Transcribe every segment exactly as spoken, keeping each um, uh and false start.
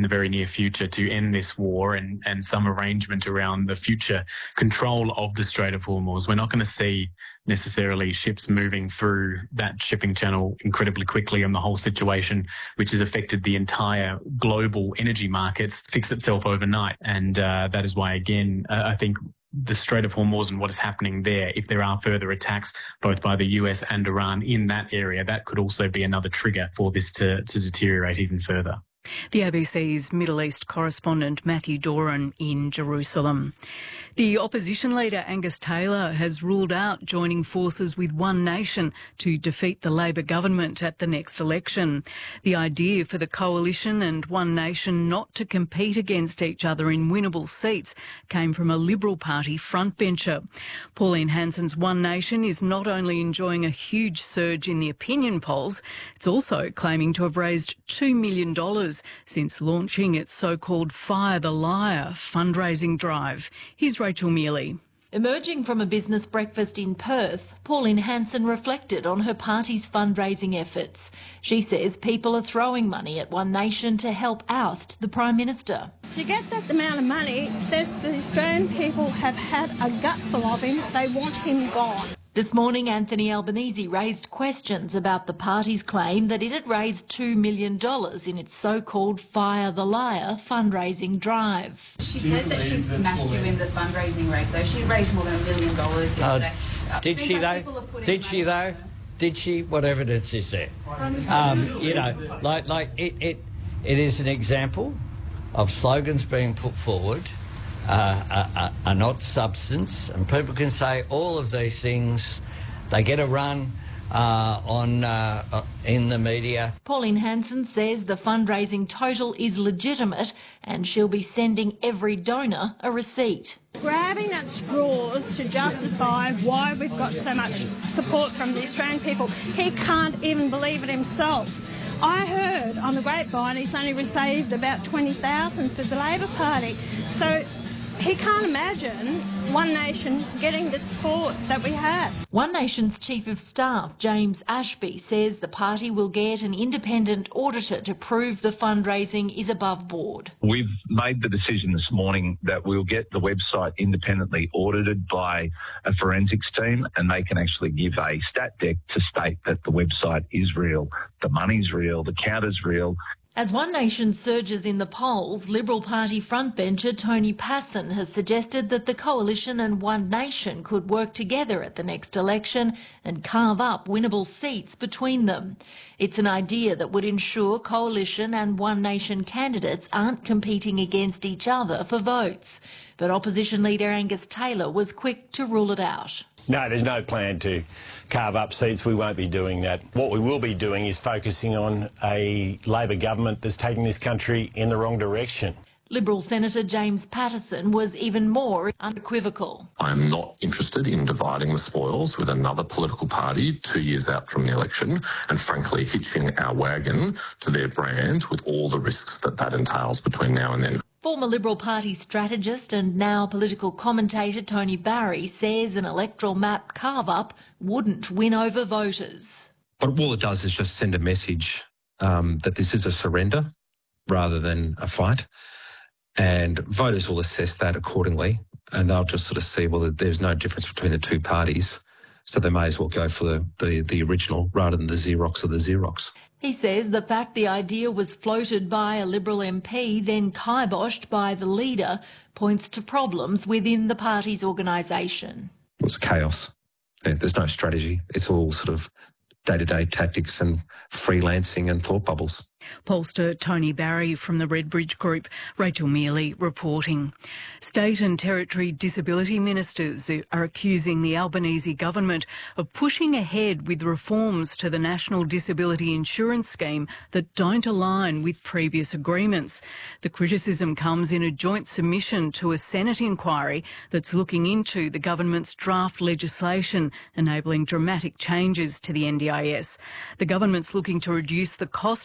the very near future to end this war and, and some arrangement around the future control of the Strait of Hormuz. We're not going to see necessarily ships moving through that shipping channel incredibly quickly, and the whole situation, which has affected the entire global energy markets, fix itself overnight. And uh, that is why, again, uh, I think the Strait of Hormuz and what is happening there, if there are further attacks both by the U S and Iran in that area, that could also be another trigger for this to, to deteriorate even further. The A B C's Middle East correspondent Matthew Doran in Jerusalem. The opposition leader Angus Taylor has ruled out joining forces with One Nation to defeat the Labor government at the next election. The idea for the coalition and One Nation not to compete against each other in winnable seats came from a Liberal Party frontbencher. Pauline Hanson's One Nation is not only enjoying a huge surge in the opinion polls, it's also claiming to have raised two million dollars since launching its so-called Fire the Liar fundraising drive. Here's Rachel Mealy. Emerging from a business breakfast in Perth, Pauline Hanson reflected on her party's fundraising efforts. She says people are throwing money at One Nation to help oust the Prime Minister. To get that amount of money says the Australian people have had a gutful of him. They want him gone. This morning, Anthony Albanese raised questions about the party's claim that it had raised two million dollars in its so-called Fire the Liar fundraising drive. She says that she smashed you in the fundraising race, though. She raised more than a million dollars yesterday. Uh, did she, though? Did she, though? Did she? What evidence is there? Um, you know, like, like it, it, it is an example of slogans being put forward Uh, are, are not substance, and people can say all of these things. They get a run uh, on uh, uh, in the media. Pauline Hanson says the fundraising total is legitimate and she'll be sending every donor a receipt. Grabbing at straws to justify why we've got so much support from the Australian people. He can't even believe it himself. I heard on the grapevine he's only received about twenty thousand for the Labor Party. So he can't imagine One Nation getting the support that we have. One Nation's Chief of Staff, James Ashby, says the party will get an independent auditor to prove the fundraising is above board. We've made the decision this morning that we'll get the website independently audited by a forensics team, and they can actually give a stat deck to state that the website is real, the money's real, the count is real. As One Nation surges in the polls, Liberal Party frontbencher Tony Passon has suggested that the coalition and One Nation could work together at the next election and carve up winnable seats between them. It's an idea that would ensure coalition and One Nation candidates aren't competing against each other for votes. But opposition leader Angus Taylor was quick to rule it out. No, there's no plan to carve up seats. We won't be doing that. What we will be doing is focusing on a Labor government that's taking this country in the wrong direction. Liberal Senator James Patterson was even more unequivocal. I'm not interested in dividing the spoils with another political party two years out from the election and, frankly, hitching our wagon to their brand with all the risks that that entails between now and then. Former Liberal Party strategist and now political commentator Tony Barry says an electoral map carve-up wouldn't win over voters. But all it does is just send a message um, that this is a surrender rather than a fight, and voters will assess that accordingly, and they'll just sort of see, well, there's no difference between the two parties, so they may as well go for the, the, the original rather than the Xerox of the Xerox. He says the fact the idea was floated by a Liberal M P, then kiboshed by the leader, points to problems within the party's organisation. It's chaos. There's no strategy. It's all sort of day-to-day tactics and freelancing and thought bubbles. Pollster Tony Barry from the Redbridge Group. Rachel Mealy reporting. State and Territory disability ministers are accusing the Albanese government of pushing ahead with reforms to the National Disability Insurance Scheme that don't align with previous agreements. The criticism comes in a joint submission to a Senate inquiry that's looking into the government's draft legislation enabling dramatic changes to the N D I S. The government's looking to reduce the cost of the scheme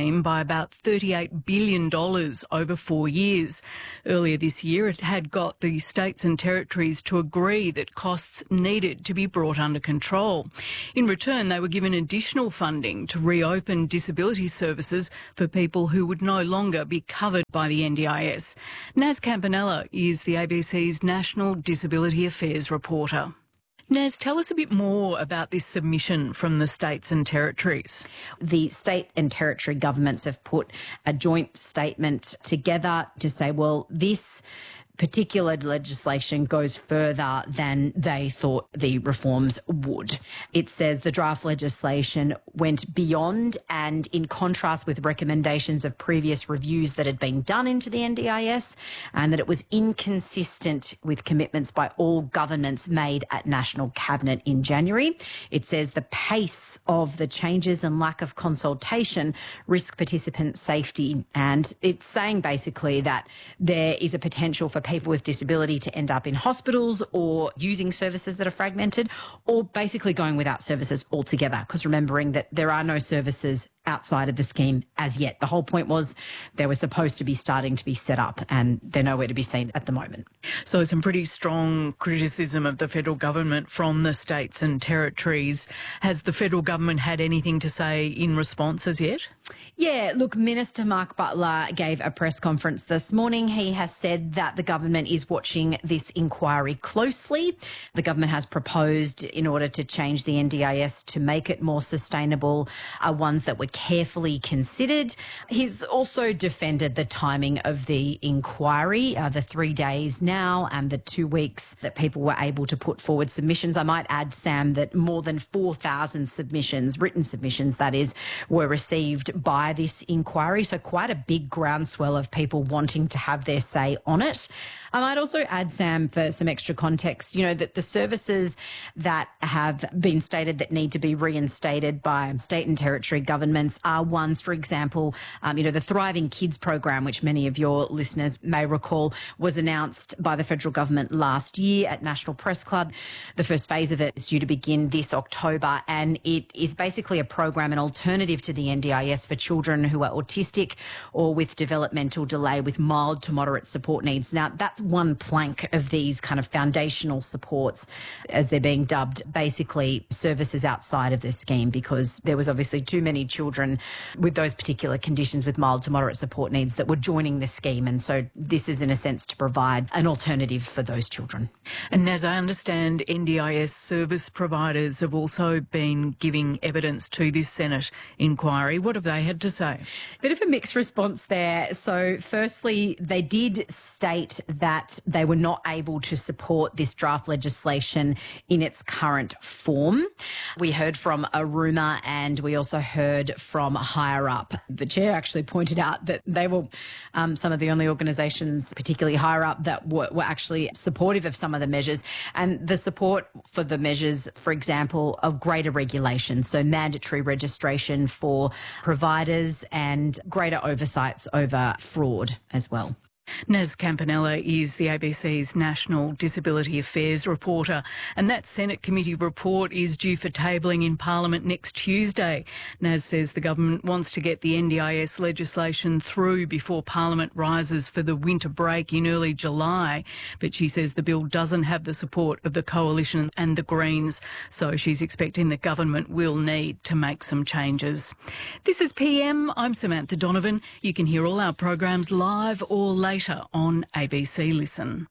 scheme by about thirty-eight billion dollars over four years. Earlier this year, it had got the states and territories to agree that costs needed to be brought under control. In return, they were given additional funding to reopen disability services for people who would no longer be covered by the N D I S. Naz Campanella is the A B C's National Disability Affairs reporter. Naz, tell us a bit more about this submission from the states and territories. The state and territory governments have put a joint statement together to say, well, this particular legislation goes further than they thought the reforms would. It says the draft legislation went beyond and in contrast with recommendations of previous reviews that had been done into the N D I S, and that it was inconsistent with commitments by all governments made at National Cabinet in January. It says the pace of the changes and lack of consultation risk participant safety, and it's saying basically that there is a potential for people with disability to end up in hospitals or using services that are fragmented, or basically going without services altogether, because remembering that there are no services outside of the scheme as yet. The whole point was they were supposed to be starting to be set up, and they're nowhere to be seen at the moment. So some pretty strong criticism of the federal government from the states and territories. Has the federal government had anything to say in response as yet? Yeah, look, Minister Mark Butler gave a press conference this morning. He has said that the government is watching this inquiry closely. The government has proposed, in order to change the N D I S to make it more sustainable, are ones that were carefully considered. He's also defended the timing of the inquiry, uh, the three days now and the two weeks that people were able to put forward submissions. I might add, Sam, that more than four thousand submissions, written submissions that is, were received by this inquiry. So quite a big groundswell of people wanting to have their say on it. I might also add, Sam, for some extra context, you know, that the services that have been stated that need to be reinstated by state and territory governments are ones, for example, um, you know, the Thriving Kids program, which many of your listeners may recall, was announced by the federal government last year at National Press Club. The first phase of it is due to begin this October, and it is basically a program, an alternative to the N D I S for children who are autistic or with developmental delay with mild to moderate support needs. Now, that's one plank of these kind of foundational supports, as they're being dubbed, basically services outside of this scheme, because there was obviously too many children with those particular conditions with mild to moderate support needs that were joining the scheme. And so this is, in a sense, to provide an alternative for those children. And as I understand, N D I S service providers have also been giving evidence to this Senate inquiry. What have they had to say? Bit of a mixed response there. So firstly, they did state that they were not able to support this draft legislation in its current form. We heard from Aruma, and we also heard from higher up. The chair actually pointed out that they were um, some of the only organisations, particularly higher up, that were, were actually supportive of some of the measures. And the support for the measures, for example, of greater regulation, so mandatory registration for providers and greater oversights over fraud as well. Naz Campanella is the A B C's National Disability Affairs reporter, and that Senate committee report is due for tabling in Parliament next Tuesday. Naz says the government wants to get the N D I S legislation through before Parliament rises for the winter break in early July, but she says the bill doesn't have the support of the Coalition and the Greens, so she's expecting the government will need to make some changes. This is P M. I'm Samantha Donovan. You can hear all our programs live or later on A B C Listen.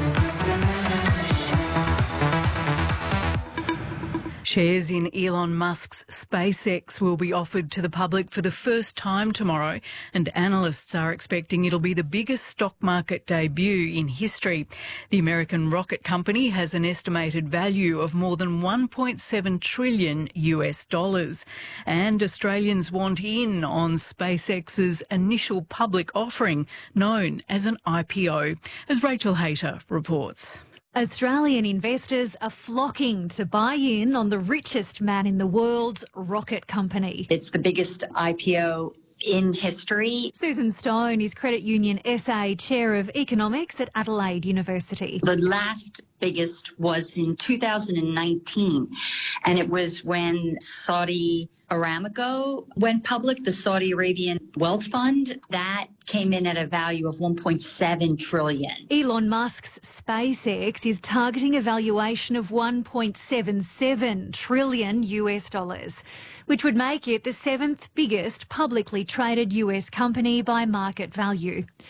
Shares in Elon Musk's SpaceX will be offered to the public for the first time tomorrow, and analysts are expecting it'll be the biggest stock market debut in history. The American rocket company has an estimated value of more than one point seven trillion U S dollars, and Australians want in on SpaceX's initial public offering, known as an I P O, as Rachel Hayter reports. Australian investors are flocking to buy in on the richest man in the world's rocket company. It's the biggest I P O in history. Susan Stone is Credit Union S A Chair of Economics at Adelaide University. The last biggest was in two thousand nineteen, and it was when Saudi Aramco went public, the Saudi Arabian Wealth Fund, that came in at a value of one point seven trillion. Elon Musk's SpaceX is targeting a valuation of one point seven seven trillion U S dollars, which would make it the seventh biggest publicly traded U S company by market value.